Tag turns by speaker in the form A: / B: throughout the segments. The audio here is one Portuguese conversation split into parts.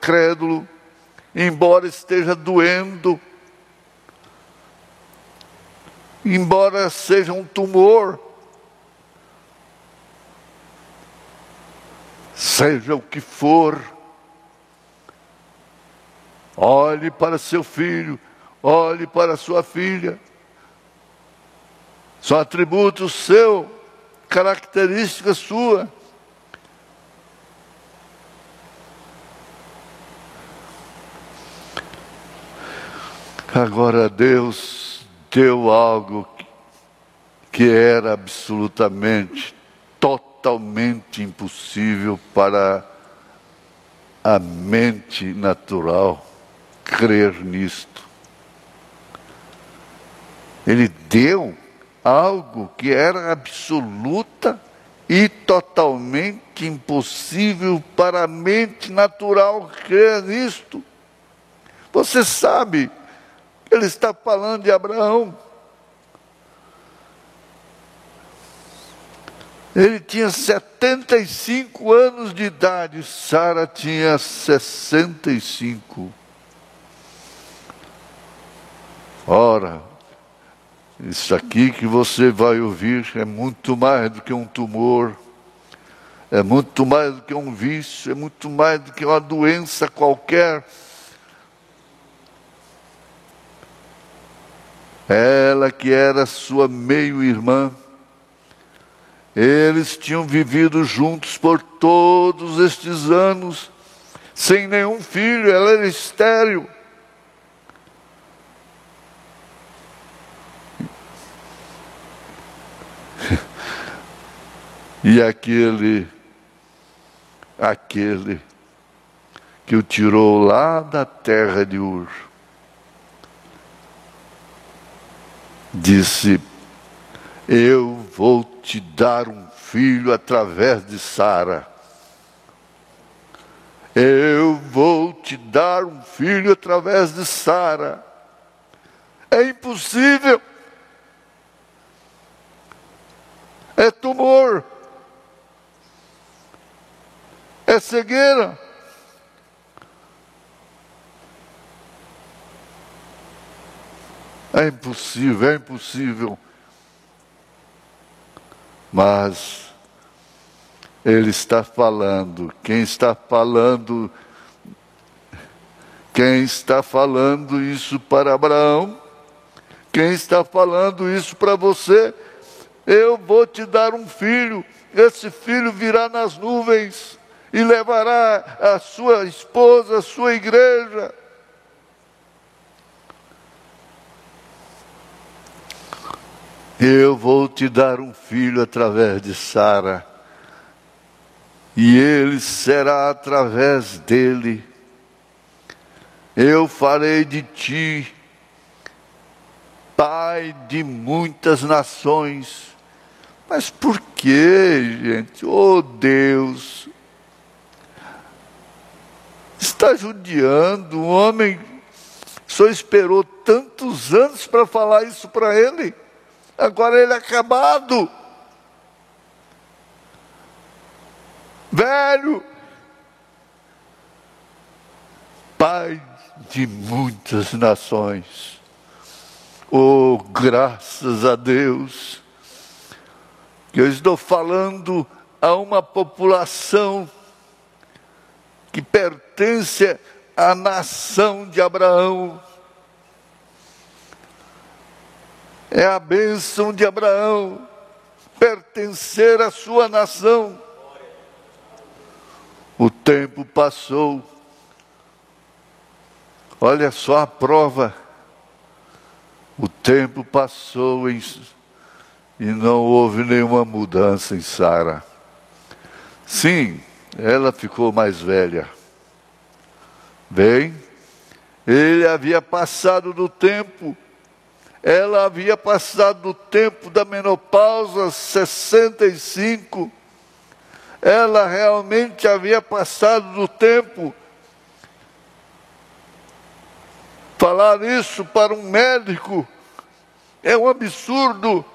A: incrédulo, embora esteja doendo, embora seja um tumor, seja o que for, olhe para seu filho, olhe para sua filha. São atributos seus, características suas. Agora Deus deu algo que era absolutamente, totalmente impossível para a mente natural crer nisto. Ele deu algo que era absoluta e totalmente impossível para a mente natural crer nisto. Você sabe, ele está falando de Abraão. Ele tinha 75 anos de idade, Sara tinha 65. Ora, isso aqui que você vai ouvir é muito mais do que um tumor, é muito mais do que um vício, é muito mais do que uma doença qualquer. Ela que era sua meio-irmã, eles tinham vivido juntos por todos estes anos, sem nenhum filho, ela era estéril. E aquele que o tirou lá da terra de Ur, disse: eu vou te dar um filho através de Sara. Eu vou te dar um filho através de Sara. É impossível. É tumor. É cegueira. É impossível, é impossível. Mas ele está falando, quem está falando isso para Abraão, quem está falando isso para você, eu vou te dar um filho, esse filho virá nas nuvens e levará a sua esposa, a sua igreja. Eu vou te dar um filho através de Sara, e ele será através dele. Eu farei de ti pai de muitas nações. Mas por que, gente? Oh Deus! Está judiando um homem, só esperou tantos anos para falar isso para ele. Agora ele é acabado, velho, pai de muitas nações. Oh, graças a Deus, que eu estou falando a uma população que pertence à nação de Abraão. É a bênção de Abraão, pertencer à sua nação. O tempo passou. Olha só a prova. O tempo passou e não houve nenhuma mudança em Sara. Sim, ela ficou mais velha. Bem, ele havia passado do tempo. Ela havia passado do tempo da menopausa, 65. Ela realmente havia passado do tempo. Falar isso para um médico é um absurdo.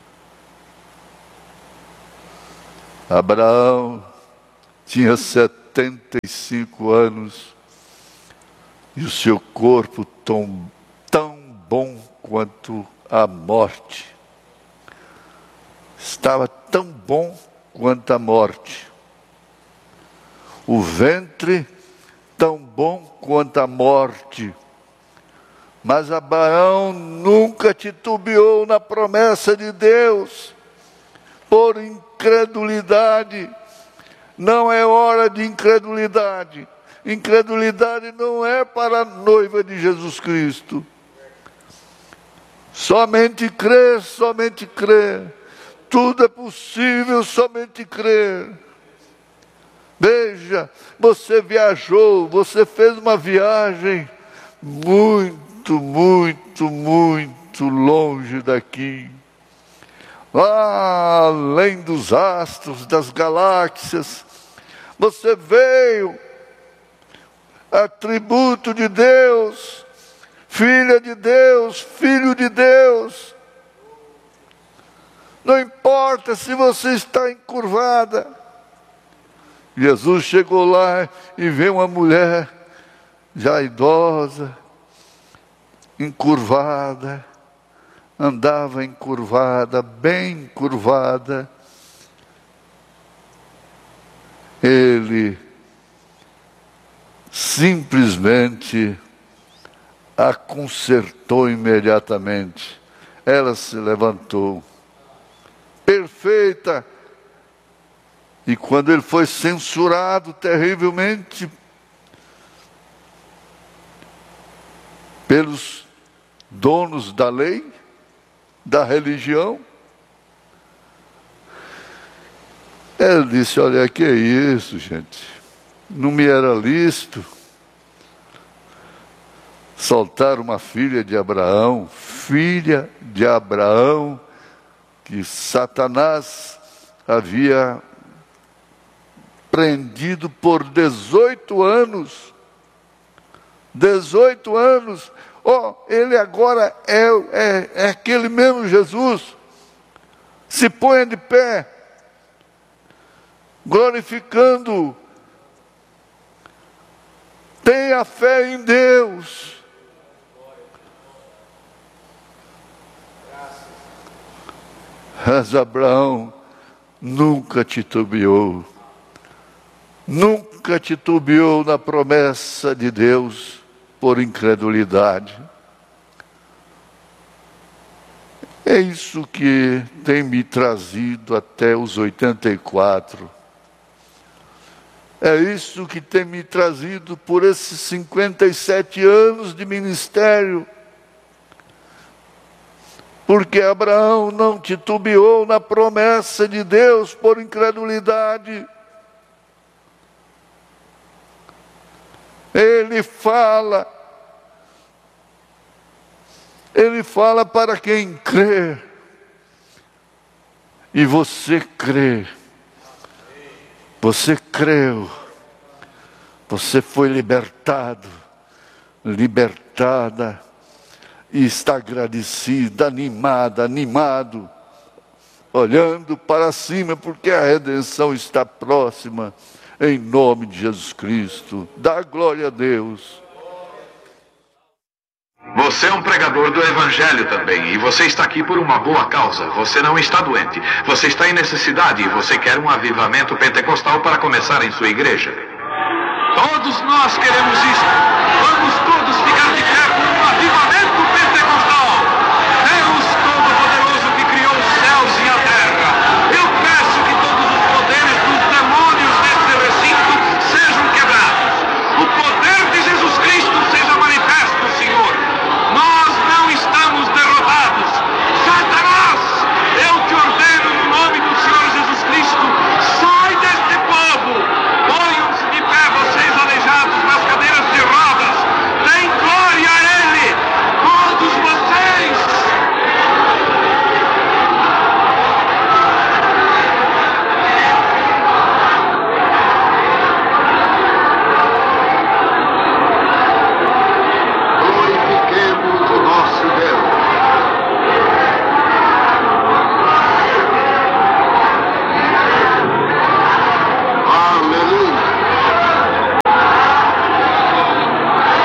A: Abraão tinha 70 75 anos e o seu corpo tão bom quanto a morte. Estava tão bom quanto a morte. O ventre tão bom quanto a morte. Mas Abraão nunca titubeou na promessa de Deus, por incredulidade. Não é hora de incredulidade. Incredulidade não é para a noiva de Jesus Cristo. Somente crer, somente crer. Tudo é possível, somente crer. Veja, você viajou, você fez uma viagem muito longe daqui. Lá além dos astros, das galáxias. Você veio, atributo de Deus, filha de Deus, filho de Deus. Não importa se você está encurvada. Jesus chegou lá e vê uma mulher já idosa, encurvada, andava encurvada, bem encurvada. Ele simplesmente a consertou imediatamente. Ela se levantou, perfeita. E quando ele foi censurado terrivelmente pelos donos da lei, da religião, ele disse: olha, que é isso, gente? Não me era lícito soltar uma filha de Abraão, que Satanás havia prendido por 18 anos. 18 anos. Oh, ele agora é aquele mesmo Jesus. Se ponha de pé, glorificando. Tenha fé em Deus. Mas Abraão nunca titubeou. Nunca titubeou na promessa de Deus por incredulidade. É isso que tem me trazido até os 84. É isso que tem me trazido por esses 57 anos de ministério. Porque Abraão não titubeou na promessa de Deus por incredulidade. Ele fala para quem crê. E você crê. Você creu. Você foi libertado, libertada. E está agradecida, animado, olhando para cima, porque a redenção está próxima. Em nome de Jesus Cristo, dá glória a Deus.
B: Você é um pregador do Evangelho também, e você está aqui por uma boa causa. Você não está doente, você está em necessidade e você quer um avivamento pentecostal para começar em sua igreja.